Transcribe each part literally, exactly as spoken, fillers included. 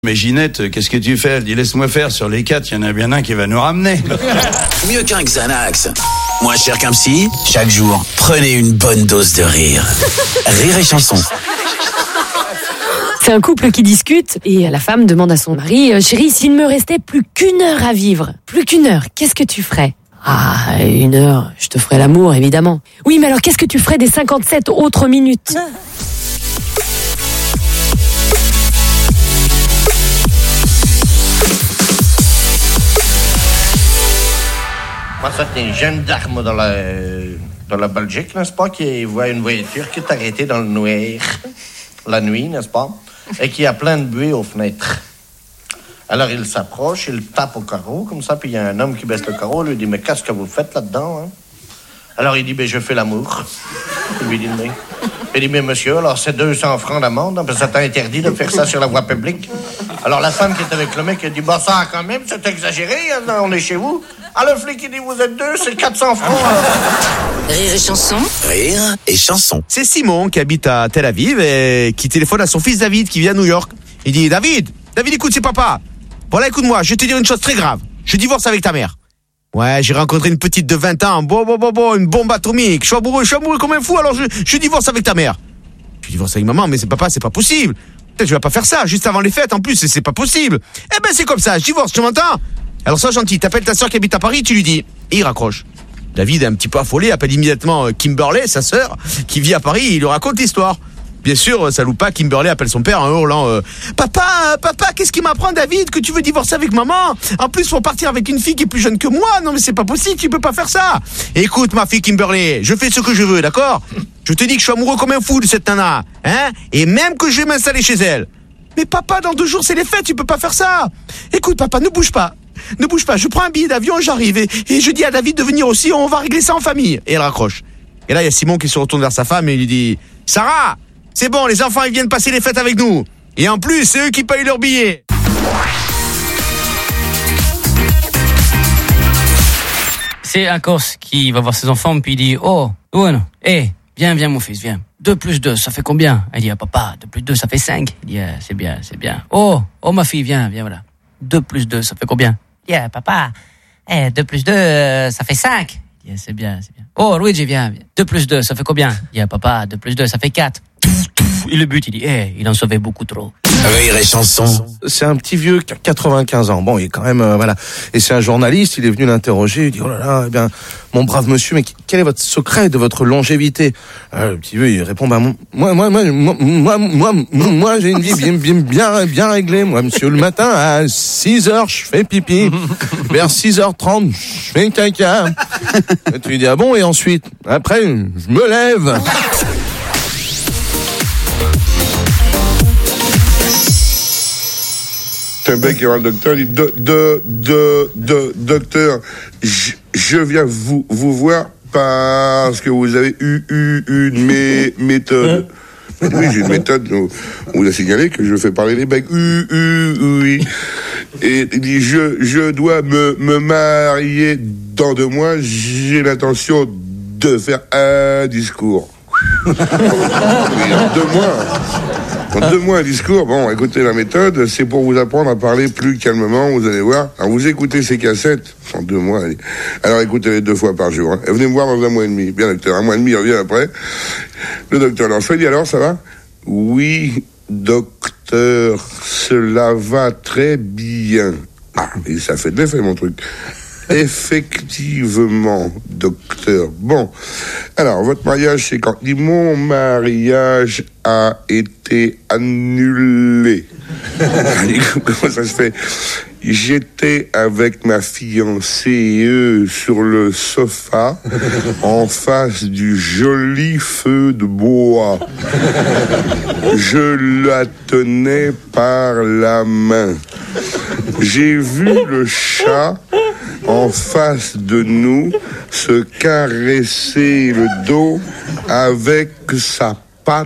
Mais Ginette, qu'est-ce que tu fais? Elle dit laisse-moi faire, sur les quatre, il y en a bien un qui va nous ramener. Mieux qu'un Xanax, moins cher qu'un psy, chaque jour, prenez une bonne dose de rire. Rire et chanson. C'est un couple qui discute et la femme demande à son mari « Chérie, s'il me restait plus qu'une heure à vivre, plus qu'une heure, qu'est-ce que tu ferais ?» « Ah, une heure, je te ferais l'amour, évidemment. »« Oui, mais alors qu'est-ce que tu ferais des cinquante-sept autres minutes ?» Moi, ça, c'est un gendarme dans la, dans la Belgique, n'est-ce pas, qui voit une voiture qui est arrêtée dans le noir, la nuit, n'est-ce pas, et qui a plein de buée aux fenêtres. Alors, il s'approche, il tape au carreau, comme ça, puis il y a un homme qui baisse le carreau, lui dit « Mais qu'est-ce que vous faites là-dedans, hein ?» Alors, il dit « Ben, je fais l'amour. » Il lui dit « Mais... » Il dit « Mais monsieur, alors c'est deux cents francs d'amende, hein, parce que ça t'a interdit de faire ça sur la voie publique. » Alors, la femme qui est avec le mec, elle dit « Bah, ça, quand même, c'est exagéré, hein, on est chez vous. » Ah, le flic, il dit « Vous êtes deux, c'est quatre cents francs. » Rire et chanson. Rire et chanson. C'est Simon qui habite à Tel Aviv et qui téléphone à son fils David qui vit à New York. Il dit « David, David, écoute, c'est papa. Voilà, écoute-moi, je vais te dire une chose très grave. Je divorce avec ta mère. » Ouais, j'ai rencontré une petite de vingt ans, bon, bon, bon, bon, une bombe atomique. Je suis amoureux, je suis amoureux comme un fou, alors je, je divorce avec ta mère. Je divorce avec maman, mais c'est papa, c'est pas possible. Peut-être je vais pas faire ça, juste avant les fêtes, en plus, c'est, c'est pas possible. Eh ben, c'est comme ça, je divorce, tu m'entends? Alors, sois gentil, t'appelles ta soeur qui habite à Paris, tu lui dis. Et il raccroche. David est un petit peu affolé, appelle immédiatement Kimberley, sa sœur, qui vit à Paris, et il lui raconte l'histoire. Bien sûr, ça loupe pas, Kimberley appelle son père en hurlant euh, « Papa, papa, qu'est-ce qui m'apprend, David, que tu veux divorcer avec maman? En plus, faut partir avec une fille qui est plus jeune que moi. Non mais c'est pas possible, tu peux pas faire ça. Écoute, ma fille Kimberley, je fais ce que je veux, d'accord? Je te dis que je suis amoureux comme un fou de cette nana, hein? Et même que je vais m'installer chez elle. Mais papa, dans deux jours, c'est les fêtes, tu peux pas faire ça. Écoute, papa, ne bouge pas. Ne bouge pas, je prends un billet d'avion, j'arrive. Et, et je dis à David de venir aussi, on va régler ça en famille. » Et elle raccroche. Et là, il y a Simon qui se retourne vers sa femme et lui dit « Sarah, c'est bon, les enfants, ils viennent passer les fêtes avec nous. Et en plus, c'est eux qui payent leur billet. » C'est un Corse qui va voir ses enfants, puis il dit « Oh, bueno, hé, viens, viens mon fils, viens. deux plus deux, ça fait combien ?» Il dit ah, « Papa, deux plus deux, ça fait cinq. » Il dit ah, « C'est bien, c'est bien. »« Oh, oh ma fille, viens, viens, voilà. deux plus deux, ça fait combien ?» Il dit ah, « Papa, eh, deux plus deux, euh, ça fait cinq. » Il dit ah, « C'est bien, c'est bien. »« Oh, Luigi, viens, viens. deux plus deux, ça fait combien ?» Il dit ah, « Papa, deux plus deux, ça fait quatre. » Il le bute, il dit, eh, il en savait beaucoup trop. Rire et chanson. C'est un petit vieux qui a quatre-vingt-quinze ans. Bon, il est quand même, euh, voilà. Et c'est un journaliste, il est venu l'interroger, il dit, oh là là, eh bien, mon brave monsieur, mais quel est votre secret de votre longévité? euh, Le petit vieux, il répond, bah, moi, moi, moi, moi, moi, moi, moi, j'ai une vie bien, bien, bien, bien réglée. Moi, monsieur, le matin, à six heures, je fais pipi. Vers six heures trente, je fais caca. Et tu lui dis, ah bon, et ensuite? Après, je me lève. C'est un mec qui va le docteur, il dit de, de, de, de, docteur, je, je viens vous, vous voir parce que vous avez eu, eu une mé, méthode. Hein? Oui, j'ai une méthode, on vous a signalé que je fais parler les mecs, u, u, oui. Et il dit, je, je dois me, me marier dans deux mois, j'ai l'intention de faire un discours. Oui, en deux mois. En deux mois, un discours. Bon, écoutez, la méthode, c'est pour vous apprendre à parler plus calmement, vous allez voir. Alors, vous écoutez ces cassettes, en deux mois. Allez. Alors, écoutez-les deux fois par jour. Hein. Et venez me voir dans un mois et demi. Bien, docteur. Un mois et demi, il revient après. Le docteur Lançois dit, alors, ça va? Oui, docteur, cela va très bien. Ah, et ça fait de l'effet, mon truc. Effectivement, docteur. Bon, alors, votre mariage, c'est quand? Dit, mon mariage a été annulé. Comment ça se fait? J'étais avec ma fiancée euh, sur le sofa, en face du joli feu de bois. Je la tenais par la main. J'ai vu le chat en face de nous se caresser le dos avec sa patte.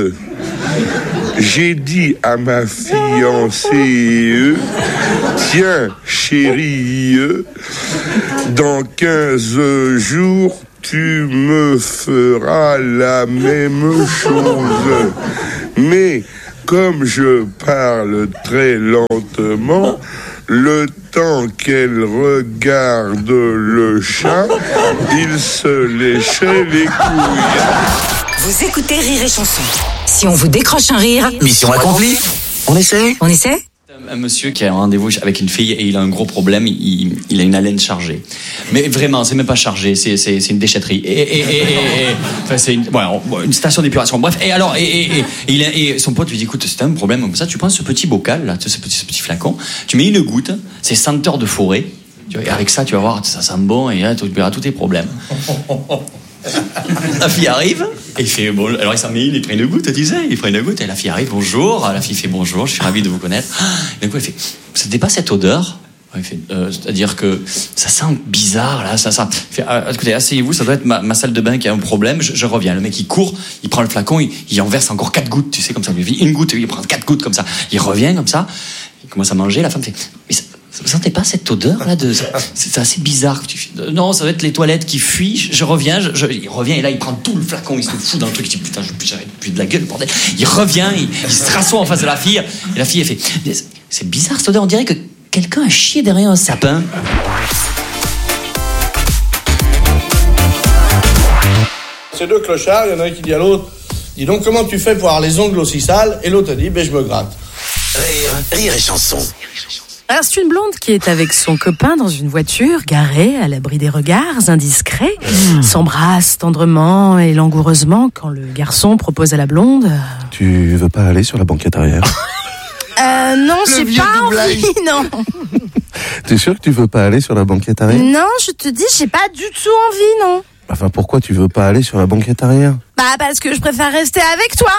J'ai dit à ma fiancée, tiens chérie, dans quinze jours tu me feras la même chose. Mais comme je parle très lentement, le temps qu'elle regarde le chat, il se léchait les couilles. Vous écoutez Rire et Chanson. Si on vous décroche un rire, Mission accomplie. On essaie on essaie ? Un monsieur qui a un rendez-vous avec une fille et il a un gros problème, il, il a une haleine chargée. Mais vraiment, c'est même pas chargé, c'est, c'est, c'est une déchetterie. Et, et, et, et, et enfin, c'est une, ouais, une station d'épuration. Bref, et alors, et, et, et, et, il a, et son pote lui dit, écoute, c'est un problème comme ça, tu prends ce petit bocal, là, ce petit, ce petit flacon, tu mets une goutte, c'est senteur de forêt, tu vois, et avec ça, tu vas voir, ça sent bon, et là, tu verras tous tes problèmes. La fille arrive, et il fait bon, alors il s'en met une, il prend une goutte, tu sais, il prend une goutte, et la fille arrive, bonjour, la fille fait bonjour, je suis ravi de vous connaître. Et d'un coup, elle fait, c'était pas cette odeur? Il fait, euh, c'est-à-dire que ça sent bizarre, là, ça sent. Il fait, ah, écoutez, asseyez-vous, ça doit être ma, ma salle de bain qui a un problème, je, je reviens. Le mec, il court, il prend le flacon, il, il en verse encore quatre gouttes, tu sais, comme ça, il fait une goutte, il prend quatre gouttes, comme ça. Il revient, comme ça, il commence à manger, la femme fait, mais ça, vous sentez pas cette odeur là de c'est assez bizarre. Non, ça doit être les toilettes qui fuient. Je, je reviens, je, je, il revient et là il prend tout le flacon, il se fout dans le truc. Il dit putain, je j'arrête plus de la gueule, bordel. Il revient, il, il se rassoit en face de la fille et la fille elle fait c'est bizarre cette odeur. On dirait que quelqu'un a chié derrière un sapin. Ces deux clochards, il y en a un qui dit à l'autre, dis donc comment tu fais pour avoir les ongles aussi sales? Et l'autre dit, ben je me gratte. Rire, rire et chanson. Alors, c'est une blonde qui est avec son copain dans une voiture, garée à l'abri des regards indiscrets, mmh. s'embrasse tendrement et langoureusement quand le garçon propose à la blonde... Tu veux pas aller sur la banquette arrière? Euh, non, j'ai pas envie, non. T'es sûr que tu veux pas aller sur la banquette arrière? Non, je te dis, j'ai pas du tout envie, non. Enfin, pourquoi tu veux pas aller sur la banquette arrière? Bah, parce que je préfère rester avec toi.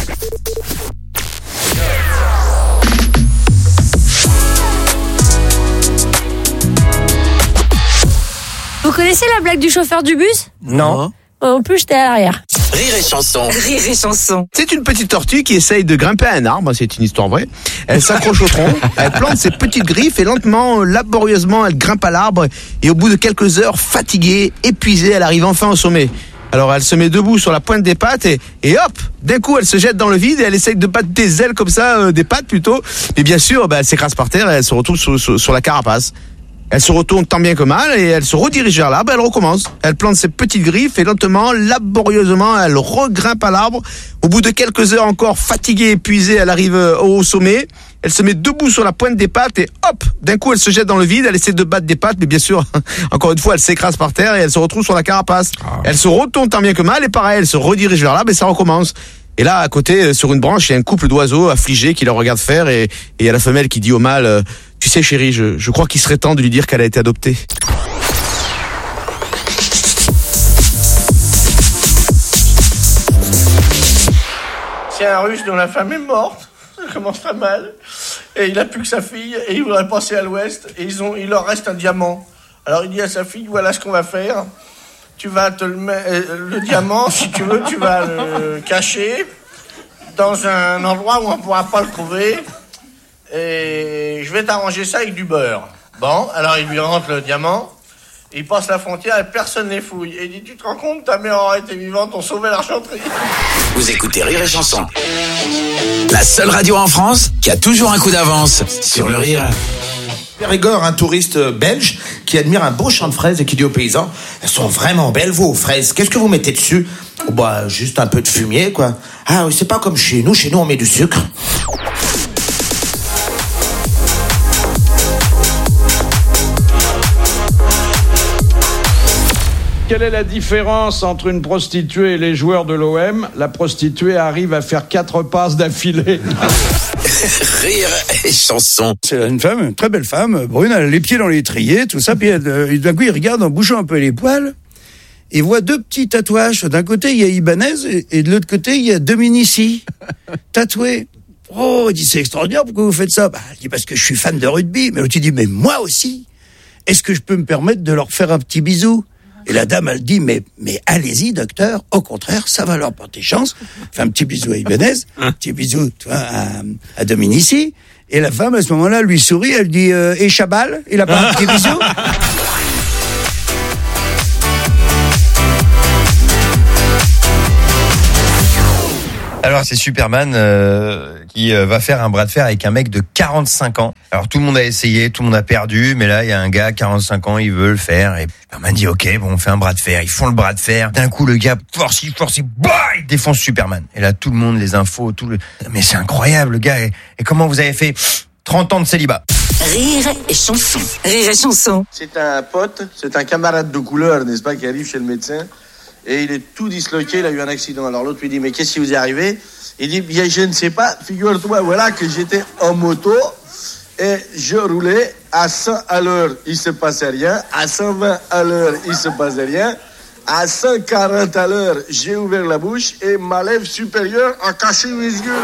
Vous connaissez la blague du chauffeur du bus? Non. En plus, j'étais à l'arrière. Rire et chanson. Rire et Chanson. C'est une petite tortue qui essaye de grimper à un arbre, c'est une histoire vraie. Elle s'accroche au tronc, elle plante ses petites griffes et lentement, laborieusement, elle grimpe à l'arbre et au bout de quelques heures, fatiguée, épuisée, elle arrive enfin au sommet. Alors elle se met debout sur la pointe des pattes et, et hop, d'un coup elle se jette dans le vide et elle essaye de battre des ailes comme ça, euh, des pattes plutôt. Mais bien sûr, bah, elle s'écrase par terre et elle se retrouve sur, sur, sur la carapace. Elle se retourne tant bien que mal et elle se redirige vers l'arbre, elle recommence. Elle plante ses petites griffes et lentement, laborieusement, elle regrimpe à l'arbre. Au bout de quelques heures encore, fatiguée, épuisée, elle arrive au sommet. Elle se met debout sur la pointe des pattes et hop, d'un coup elle se jette dans le vide, elle essaie de battre des pattes, mais bien sûr, encore une fois, elle s'écrase par terre et elle se retrouve sur la carapace. Ah. Elle se retourne tant bien que mal et pareil, elle se redirige vers l'arbre et ça recommence. Et là, à côté, sur une branche, il y a un couple d'oiseaux affligés qui la regardent faire et il y a la femelle qui dit au mâle, euh, tu sais chérie, je, je crois qu'il serait temps de lui dire qu'elle a été adoptée. C'est un Russe dont la femme est morte, ça commence très mal, et il a plus que sa fille, et il voudrait passer à l'ouest, et ils ont, il leur reste un diamant. Alors il dit à sa fille, voilà ce qu'on va faire, tu vas te le mettre, le diamant, si tu veux, tu vas le cacher dans un endroit où on ne pourra pas le trouver, et je vais t'arranger ça avec du beurre. Bon, alors il lui rentre le diamant, il passe la frontière et personne ne les fouille. Et il dit, tu te rends compte, ta mère aurait été vivante, on sauvait l'argenterie. Vous écoutez Rire et Chanson. La seule radio en France qui a toujours un coup d'avance sur le rire. Périgord, un touriste belge qui admire un beau champ de fraises et qui dit aux paysans, elles sont vraiment belles vos fraises, qu'est-ce que vous mettez dessus? Oh, bah, juste un peu de fumier, quoi. Ah oui, c'est pas comme chez nous, chez nous on met du sucre. Quelle est la différence entre une prostituée et les joueurs de l'O M? La prostituée arrive à faire quatre passes d'affilée. Rire et Chanson. C'est une femme, une très belle femme, brune, elle a les pieds dans l'étrier, tout ça, puis elle, euh, d'un coup il regarde en bougeant un peu les poils, et voit deux petits tatouages. D'un côté il y a Ibanez, et, et de l'autre côté il y a Dominici, tatoués. Oh, il dit, c'est extraordinaire, pourquoi vous faites ça? Bah, il dit, parce que je suis fan de rugby. Mais l'autre il dit, mais moi aussi, est-ce que je peux me permettre de leur faire un petit bisou? Et la dame, elle dit, mais, mais allez-y, docteur, au contraire, ça va leur porter chance. Fait un petit bisou à Ibanez, un petit bisou, toi, à, à Dominici. Et la femme, à ce moment-là, lui sourit, elle dit, euh, et Chabal, il a pas un petit bisou? Alors c'est Superman euh, qui euh, va faire un bras de fer avec un mec de quarante-cinq ans. Alors tout le monde a essayé, tout le monde a perdu, mais là il y a un gars quarante-cinq ans, il veut le faire et Superman dit ok, bon on fait un bras de fer. Ils font le bras de fer. D'un coup le gars force, il force, il, bah, il défonce Superman. Et là tout le monde, les infos, tout le. Mais c'est incroyable le gars. Et, et comment vous avez fait trente ans de célibat? Rire et chanson. Rire et chanson. C'est un pote, c'est un camarade de couleur, n'est-ce pas, qui arrive chez le médecin. Et il est tout disloqué, il a eu un accident. Alors l'autre lui dit, mais qu'est-ce qui vous est arrivé? Il dit, bien je ne sais pas, figure-toi, voilà que j'étais en moto et je roulais à cent à l'heure, il se passait rien. À cent vingt à l'heure, il se passait rien. À cent quarante à l'heure, j'ai ouvert la bouche et ma lèvre supérieure a caché mes yeux.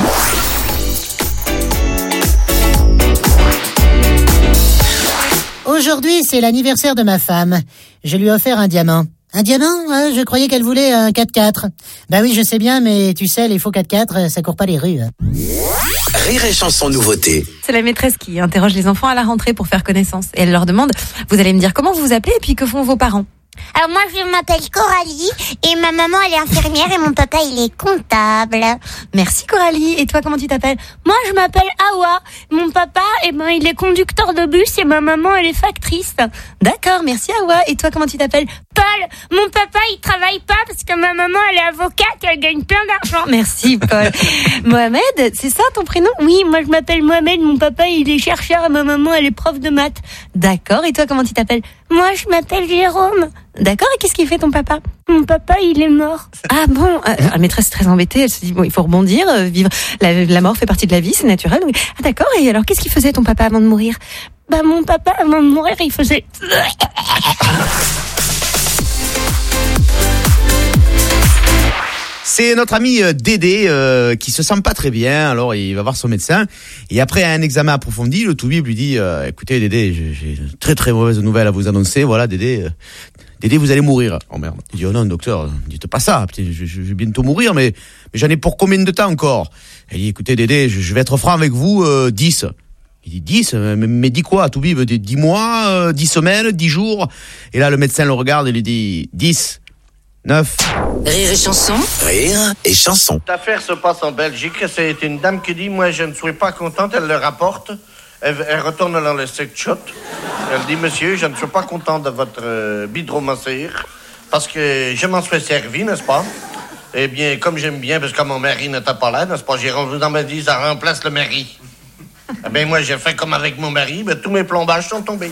Aujourd'hui, c'est l'anniversaire de ma femme. Je lui ai offert un diamant. Un diamant? hein, Je croyais qu'elle voulait un quatre-quatre. Bah oui, je sais bien, mais tu sais, les faux quatre-quatre, ça court pas les rues. hein. Rire et chanson nouveauté. C'est la maîtresse qui interroge les enfants à la rentrée pour faire connaissance. Et elle leur demande, vous allez me dire comment vous vous appelez et puis que font vos parents? Alors moi je m'appelle Coralie et ma maman elle est infirmière et mon papa il est comptable. Merci Coralie. Et toi comment tu t'appelles? Moi je m'appelle Awa. Mon papa eh ben il est conducteur de bus et ma maman elle est factrice. D'accord, merci Awa. Et toi comment tu t'appelles? Paul. Mon papa il travaille pas parce que ma maman elle est avocate et elle gagne plein d'argent. Merci Paul. Mohamed, c'est ça ton prénom? Oui, moi je m'appelle Mohamed, mon papa il est chercheur et ma maman elle est prof de maths. D'accord, et toi comment tu t'appelles? Moi je m'appelle Jérôme. D'accord, et qu'est-ce qu'il fait ton papa? Mon papa, il est mort. Ah bon, euh, la maîtresse est très embêtée, elle se dit, bon, il faut rebondir, euh, vivre. La, la mort fait partie de la vie, c'est naturel. Donc... Ah d'accord, et alors qu'est-ce qu'il faisait ton papa avant de mourir? Bah mon papa, avant de mourir, il faisait... C'est notre ami euh, Dédé euh, qui se sent pas très bien, alors il va voir son médecin. Et après un examen approfondi, le toubib lui dit euh, écoutez Dédé, j'ai, j'ai une très très mauvaise nouvelle à vous annoncer. Voilà Dédé, euh, Dédé vous allez mourir. Oh merde. Il dit oh non docteur, dites pas ça. Je, je, je vais bientôt mourir, mais, mais j'en ai pour combien de temps encore? Il dit écoutez Dédé, je, je vais être franc avec vous, euh, dix. Il dit dix, mais, mais dis quoi toubib? dix mois, euh, dix semaines, dix jours. Et là le médecin le regarde et lui dit dix. neuf. Rire et chanson. Rire et chanson. Cette affaire se passe en Belgique. C'est une dame qui dit, moi je ne suis pas contente, elle le rapporte. Elle, elle retourne dans le sex shop. Elle dit, monsieur, je ne suis pas contente de votre euh, bidromasseur parce que je m'en suis servi, n'est-ce pas? Eh bien, comme j'aime bien, parce que mon mari n'était pas là, n'est-ce pas? J'ai rendu dans ma dit, ça remplace le mari. Eh bien, moi j'ai fait comme avec mon mari, ben, tous mes plombages sont tombés.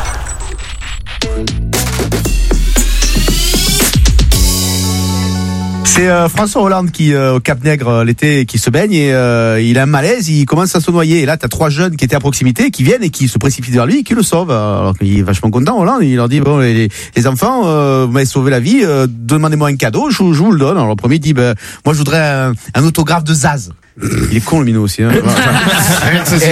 C'est euh, François Hollande qui, euh, au Cap-Nègre euh, l'été, qui se baigne et euh, il a un malaise, il commence à se noyer. Et là, t'as trois jeunes qui étaient à proximité, qui viennent et qui se précipitent vers lui et qui le sauvent. Alors qu'il est vachement content, Hollande. Il leur dit, bon, les, les enfants, euh, vous m'avez sauvé la vie, euh, demandez-moi un cadeau, je, je vous le donne. Alors le premier il dit, ben, moi je voudrais un, un autographe de Zaz. Il est con le minot aussi. Hein. et,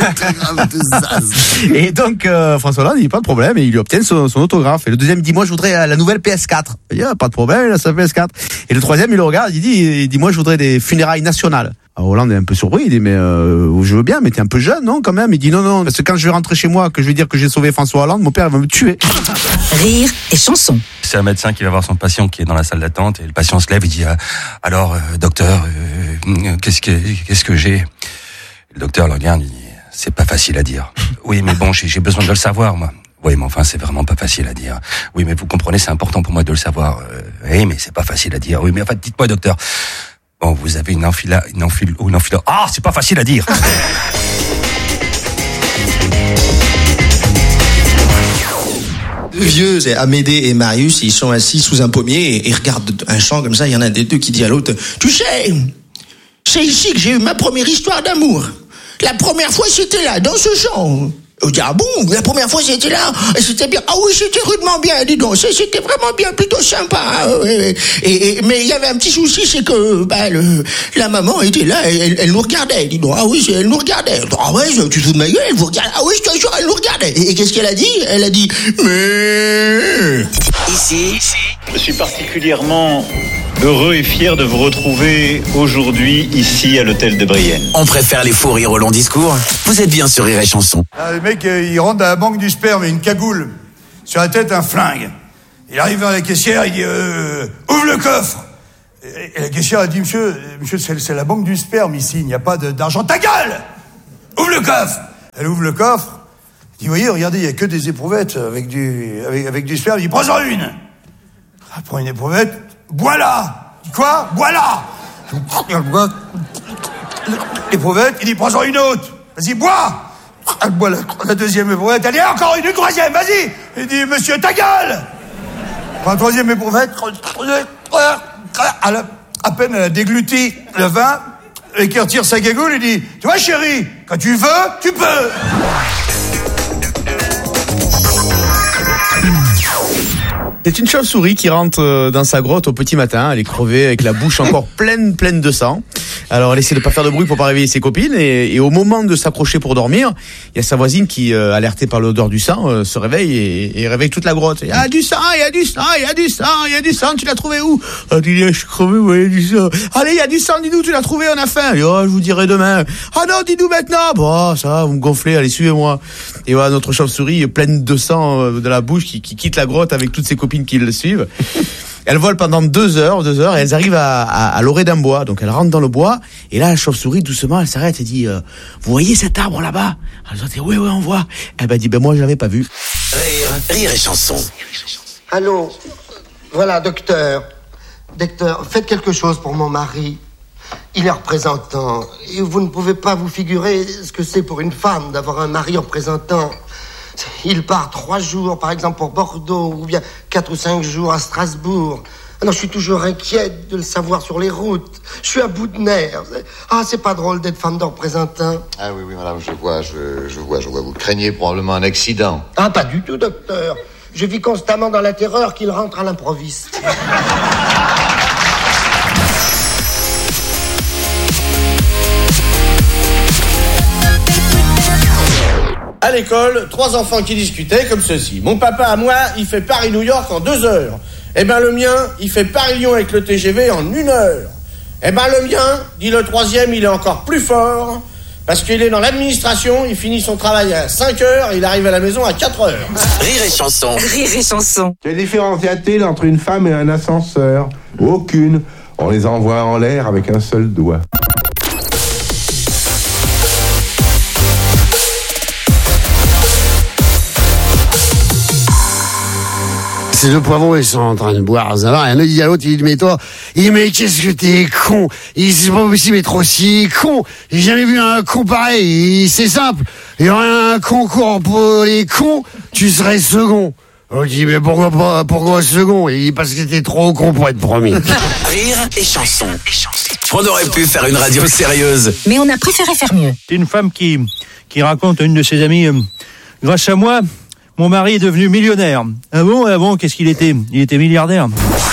euh, et donc euh, François Hollande, il dit pas de problème et il lui obtient son, son autographe. Et le deuxième il dit moi je voudrais la nouvelle P S quatre. Il dit ah, pas de problème, il a sa P S quatre. Et le troisième il le regarde, il dit, il dit moi je voudrais des funérailles nationales. Alors Hollande est un peu surpris, il dit mais euh, je veux bien, mais t'es un peu jeune non quand même. Il dit non non parce que quand je vais rentrer chez moi, que je vais dire que j'ai sauvé François Hollande, mon père va me tuer. Rire et chanson. C'est un médecin qui va voir son patient qui est dans la salle d'attente et le patient se lève et dit ah, alors euh, docteur euh, qu'est-ce que qu'est-ce que j'ai? Le docteur le regarde, il dit c'est pas facile à dire. Oui mais bon j'ai, j'ai besoin de le savoir moi. Oui mais enfin c'est vraiment pas facile à dire. Oui mais vous comprenez c'est important pour moi de le savoir. Euh, oui mais c'est pas facile à dire. Oui mais en fait dites-moi docteur. Bon vous avez une enfila une enfile ou une enfila. Ah c'est pas facile à dire. Deux vieux, c'est Amédée et Marius, ils sont assis sous un pommier et ils regardent un champ comme ça, il y en a des deux qui dit à l'autre, tu sais, c'est ici que j'ai eu ma première histoire d'amour. La première fois c'était là, dans ce champ. On dit, ah bon, la première fois c'était là, et c'était bien, ah oui c'était rudement bien, dis donc, c'était vraiment bien, plutôt sympa. Et, et, et, mais il y avait un petit souci, c'est que bah, le, la maman était là, et elle, elle nous regardait, dis donc, ah oui, elle nous regardait. Ah ouais, tu te fous de ma gueule, elle vous regarde, ah oui, je te jure, elle nous regardait. Et, et qu'est-ce qu'elle a dit? Elle a dit, mais... Ici, je suis particulièrement heureux et fier de vous retrouver aujourd'hui ici à l'hôtel de Brienne. On préfère les faux rires au long discours. Vous êtes bien sur Rire et Chanson. Ah, le mec, euh, il rentre dans la banque du sperme, une cagoule. Sur la tête, un flingue. Il arrive vers la caissière, il dit euh, ouvre le coffre. Et la caissière a dit, monsieur, monsieur, c'est, c'est la banque du sperme ici, il n'y a pas de, d'argent. Ta gueule! Ouvre le coffre! Elle ouvre le coffre. Elle dit, voyez, regardez, il n'y a que des éprouvettes avec du, avec, avec du sperme. Il dit, prends-en une! Elle prend une éprouvette. Bois-la! Quoi? Bois-la! Elle boit l'éprouvette, il dit, prends-en une autre. Vas-y, bois! Elle boit la, la deuxième éprouvette. Elle dit, encore une, une troisième, vas-y! Il dit, monsieur, ta gueule! Prends la troisième éprouvette. Elle a, à peine elle a dégluti le vin, et qui retire sa gagoule, il dit, tu vois, chérie, quand tu veux, tu peux! C'est une chauve-souris qui rentre dans sa grotte au petit matin. Elle est crevée avec la bouche encore pleine, pleine de sang. Alors elle essaie de pas faire de bruit pour pas réveiller ses copines. Et, et au moment de s'accrocher pour dormir, il y a sa voisine qui, euh, alertée par l'odeur du sang, euh, se réveille et, et réveille toute la grotte. Il y a du sang, il y a du sang, il y a du sang, il y a du sang. Tu l'as trouvé où? Elle dit, je suis crevé, vous voyez du sang. Allez, il y a du sang, dis-nous, tu l'as trouvé, on a faim. Elle dit, oh, je vous dirai demain. Ah non, dis-nous maintenant. Bon, ça va, vous me gonflez, allez, suivez-moi. Et voilà, notre chauve-souris pleine de sang euh, de la bouche qui, qui quitte la grotte avec toutes ses copines qui le suivent. Elles volent pendant deux heures, deux heures, et elles arrivent à, à, à l'orée d'un bois. Donc elles rentrent dans le bois, et là la chauve-souris doucement, elle s'arrête et dit, euh, vous voyez cet arbre là-bas? Elle dit, oui, oui, on voit. Elle m'a dit, ben moi je l'avais pas vu. Rire, rire et chanson. Allô, voilà, docteur. Docteur, faites quelque chose pour mon mari. Il est représentant, et vous ne pouvez pas vous figurer ce que c'est pour une femme d'avoir un mari représentant. Il part trois jours, par exemple, pour Bordeaux, ou bien quatre ou cinq jours à Strasbourg. Alors, je suis toujours inquiète de le savoir sur les routes. Je suis à bout de nerfs. Ah, c'est pas drôle d'être femme de représentant. Ah oui, oui, madame, je vois, je, je vois, je vois. Vous craignez probablement un accident. Ah, pas du tout, docteur. Je vis constamment dans la terreur qu'il rentre à l'improviste. À l'école, trois enfants qui discutaient comme ceci. Mon papa à moi, il fait Paris-New York en deux heures. Eh ben le mien, il fait Paris-Lyon avec le T G V en une heure. Eh ben le mien, dit le troisième, il est encore plus fort, parce qu'il est dans l'administration, il finit son travail à cinq heures et il arrive à la maison à quatre heures. Rire et chanson. Rire et chanson. Quelle différence y a-t-il entre une femme et un ascenseur? Aucune. On les envoie en l'air avec un seul doigt. Ces deux poivrons, ils sont en train de boire, ça va. Et un autre dit à l'autre, il dit, mais toi, il dit, mais qu'est-ce que t'es con? Il dit, c'est pas possible d'être aussi con. J'ai jamais vu un con pareil. Il dit, c'est simple. Il y aurait un concours pour les cons, tu serais second. On dit, mais pourquoi pas, pourquoi second? Il dit, parce que t'es trop con pour être premier. Rire et chanson. On aurait pu faire une radio sérieuse. Mais on a préféré faire mieux. C'est une femme qui, qui raconte à une de ses amies, euh, grâce à moi, mon mari est devenu millionnaire. Ah bon, ah bon, qu'est-ce qu'il était? Il était milliardaire.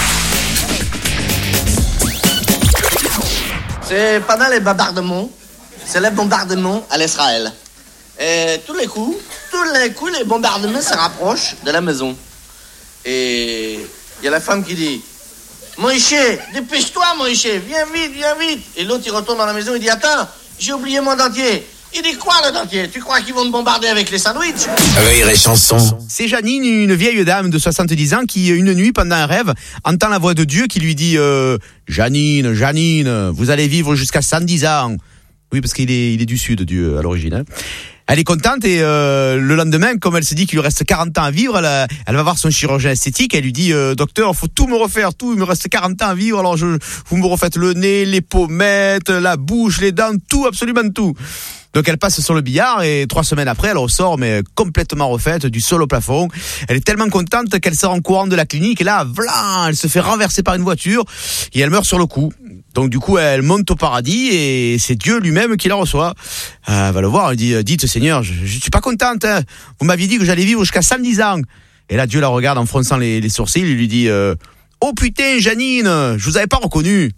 C'est pendant les bombardements, c'est les bombardements à l'Israël. Et tous les coups, tous les coups, les bombardements se rapprochent de la maison. Et il y a la femme qui dit, Moïse, dépêche-toi Moïse, viens vite, viens vite. Et l'autre il retourne dans la maison, il dit, attends, j'ai oublié mon dentier. Il dit quoi le dentier? Tu crois qu'ils vont te bombarder avec les sandwichs? Rire et chanson. C'est Janine, une vieille dame de soixante-dix ans qui, une nuit, pendant un rêve, entend la voix de Dieu qui lui dit euh, « Janine, Janine, vous allez vivre jusqu'à cent dix ans. » Oui, parce qu'il est, il est du sud, Dieu, à l'origine. Hein. Elle est contente et euh, le lendemain, comme elle se dit qu'il lui reste quarante ans à vivre, elle, a, elle va voir son chirurgien esthétique. Elle lui dit euh, « Docteur, faut tout me refaire, tout, il me reste quarante ans à vivre, alors je, vous me refaites le nez, les pommettes, la bouche, les dents, tout, absolument tout. » Donc elle passe sur le billard et trois semaines après, elle ressort mais complètement refaite, du sol au plafond. Elle est tellement contente qu'elle sort en courant de la clinique et là, vlan, elle se fait renverser par une voiture et elle meurt sur le coup. Donc du coup, elle monte au paradis et c'est Dieu lui-même qui la reçoit. Euh, elle va le voir, elle dit, dites Seigneur, je, je suis pas contente, hein. Vous m'aviez dit que j'allais vivre jusqu'à cent dix ans. Et là, Dieu la regarde en fronçant les, les sourcils, il lui dit, euh, oh putain, Janine, je vous avais pas reconnue.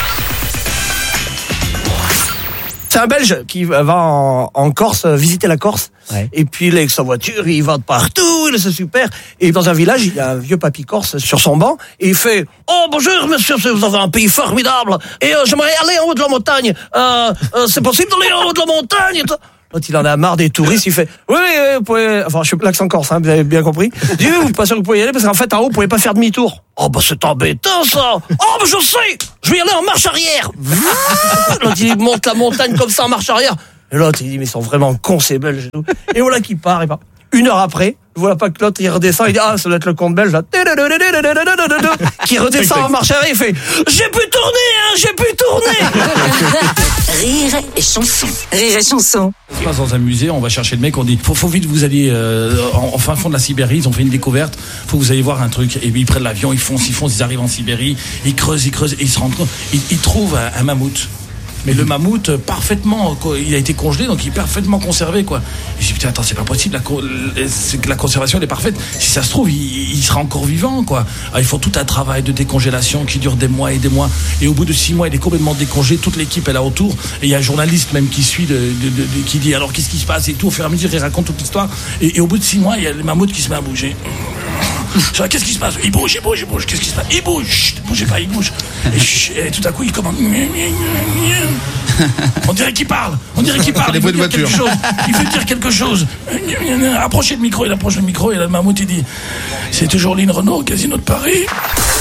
C'est un Belge qui va en, en Corse, visiter la Corse. Ouais. Et puis, il est avec sa voiture, il va de partout, c'est super. Et dans un village, il y a un vieux papy corse sur son banc. Et il fait « Oh, bonjour, monsieur, vous avez un pays formidable. Et euh, j'aimerais aller en haut de la montagne. Euh, euh, c'est possible d'aller en haut de la montagne ?» Quand il en a marre des touristes, il fait oui, oui, oui, vous pouvez. Enfin, je suis l'accent corse, hein, vous avez bien compris. Il dit oui, vous pas sûr que vous pouvez y aller parce qu'en fait, en haut, vous pouvez pas faire demi-tour. Oh bah c'est embêtant ça. Oh bah je sais, je vais y aller en marche arrière. L'autre il monte la montagne comme ça en marche arrière. Et l'autre il dit mais ils sont vraiment cons ces Belges et tout. Et voilà qui part, il part. Une heure après, voilà pas que l'autre il redescend, il dit ah ça doit être le compte belge là. Qui redescend en marche arrière, il fait j'ai pu tourner, hein, j'ai pu tourner. Rire et chanson. Rire et chanson. On se passe dans un musée, on va chercher le mec, on dit faut, faut vite vous allez euh, en, en fin fond de la Sibérie, ils ont fait une découverte, faut que vous allez voir un truc. Et puis ils prennent l'avion, ils foncent, ils foncent, ils arrivent en Sibérie, ils creusent, ils creusent, et ils se rendent compte, ils, ils trouvent un, un mammouth. Mais le mammouth, parfaitement, il a été congelé, donc il est parfaitement conservé, quoi. Et je dis, putain, attends, c'est pas possible, la, co- c'est que la conservation, elle est parfaite. Si ça se trouve, il, il sera encore vivant, quoi. Alors, ils font tout un travail de décongélation qui dure des mois et des mois. Et au bout de six mois, il est complètement décongelé, toute l'équipe est là autour. Et il y a un journaliste même qui suit, de, de, de, de, qui dit, alors qu'est-ce qui se passe et tout. Au fur et à mesure, il raconte toute l'histoire. Et, et au bout de six mois, il y a le mammouth qui se met à bouger. Qu'est-ce qui se passe? Il bouge, il bouge, il bouge. Qu'est-ce qui se passe? Il bouge. Chut, bougez pas, il bouge. Et, chut, et tout à coup, il commence. On dirait qu'il parle. On dirait qu'il parle. Il veut dire quelque chose. Il veut dire quelque chose. Approchez le micro. Il approche le micro et là, le mammouth il dit: c'est toujours Lynn Renault au Casino de Paris.